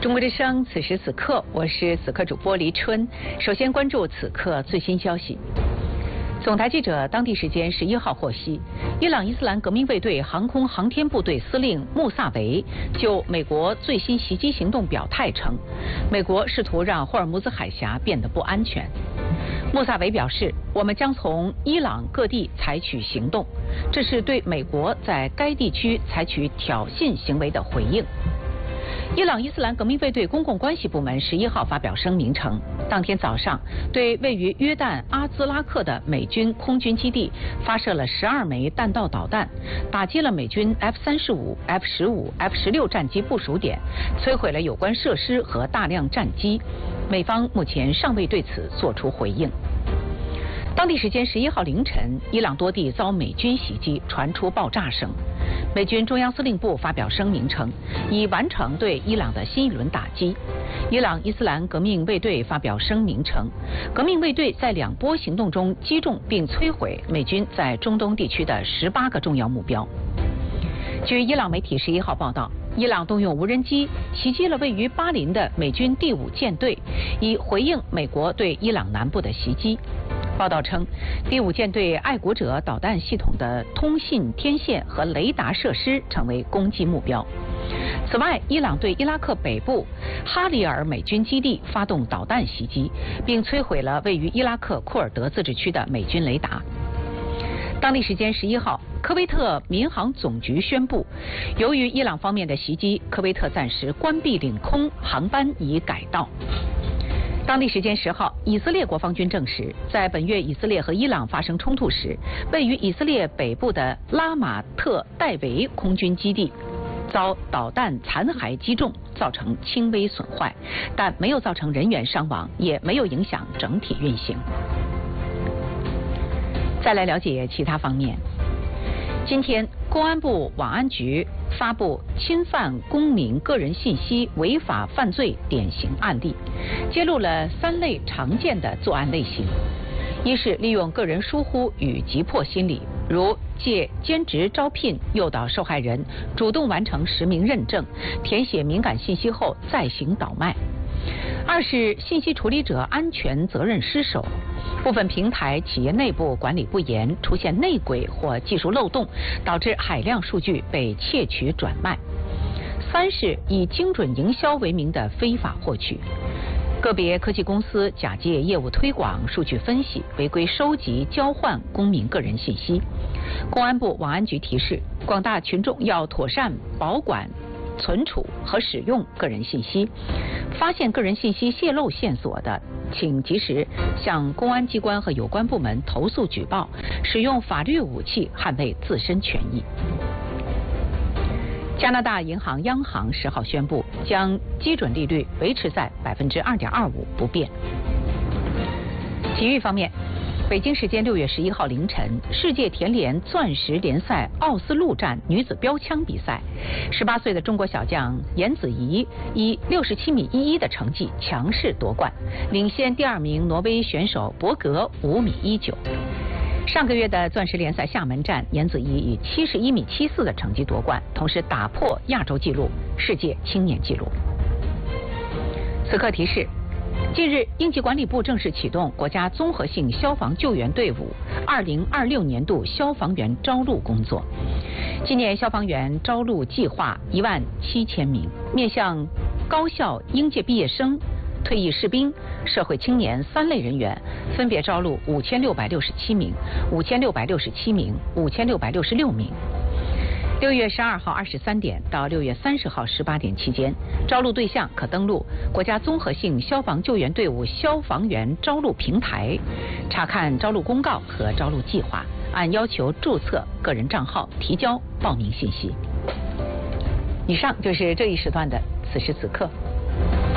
中国之声，此时此刻，我是此刻主播黎春。首先关注此刻最新消息。总台记者当地时间11号获悉，伊朗伊斯兰革命卫队航空航天部队司令穆萨维就美国最新袭击行动表态称，美国试图让霍尔木兹海峡变得不安全。穆萨维表示，我们将从伊朗各地采取行动，这是对美国在该地区采取挑衅行为的回应。伊朗伊斯兰革命卫队公共关系部门11号发表声明称，当天早上对位于约旦阿兹拉克的美军空军基地发射了12枚弹道导弹，打击了美军 F-35、F-15、F-16战机部署点，摧毁了有关设施和大量战机。美方目前尚未对此作出回应。当地时间11号凌晨，伊朗多地遭美军袭击，传出爆炸声。美军中央司令部发表声明称，已完成对伊朗的新一轮打击。伊朗伊斯兰革命卫队发表声明称，革命卫队在2波行动中击中并摧毁美军在中东地区的18个重要目标。据伊朗媒体11号报道，伊朗动用无人机袭击了位于巴林的美军第5舰队，以回应美国对伊朗南部的袭击。报道称，第5舰队爱国者导弹系统的通信天线和雷达设施成为攻击目标。此外，伊朗对伊拉克北部哈里尔美军基地发动导弹袭击，并摧毁了位于伊拉克库尔德自治区的美军雷达。当地时间11号，科威特民航总局宣布，由于伊朗方面的袭击，科威特暂时关闭领空航班以改道。当地时间10号，以色列国防军证实，在本月以色列和伊朗发生冲突时，位于以色列北部的拉马特戴维空军基地遭导弹残骸击中，造成轻微损坏，但没有造成人员伤亡，也没有影响整体运行。再来了解其他方面。今天，公安部网安局发布侵犯公民个人信息违法犯罪典型案例，揭露了3类常见的作案类型。一是利用个人疏忽与急迫心理，如借兼职招聘诱导受害人主动完成实名认证，填写敏感信息后再行倒卖。二是信息处理者安全责任失守，部分平台企业内部管理不严，出现内鬼或技术漏洞，导致海量数据被窃取转卖。三是以精准营销为名的非法获取，个别科技公司假借业务推广、数据分析，违规收集、交换公民个人信息。公安部网安局提示，广大群众要妥善保管、存储和使用个人信息，发现个人信息泄露线索的，请及时向公安机关和有关部门投诉举报，使用法律武器捍卫自身权益。加拿大银行央行10号宣布，将基准利率维持在2.25%不变。体育方面，北京时间6月11号凌晨，世界田联钻石联赛奥斯陆站女子标枪比赛，18岁的中国小将颜子怡以67.11米的成绩强势夺冠，领先第2名挪威选手博格5.19米。上个月的钻石联赛厦门站，颜子怡以71.74米的成绩夺冠，同时打破亚洲纪录、世界青年纪录。此刻提示，近日，应急管理部正式启动国家综合性消防救援队伍2026年度消防员招录工作。今年消防员招录计划17000名，面向高校应届毕业生、退役士兵、社会青年3类人员，分别招录5667名、5667名、5666名。6月12号23点到6月30号18点期间，招录对象可登录国家综合性消防救援队伍消防员招录平台，查看招录公告和招录计划，按要求注册个人账号，提交报名信息。以上就是这一时段的此时此刻。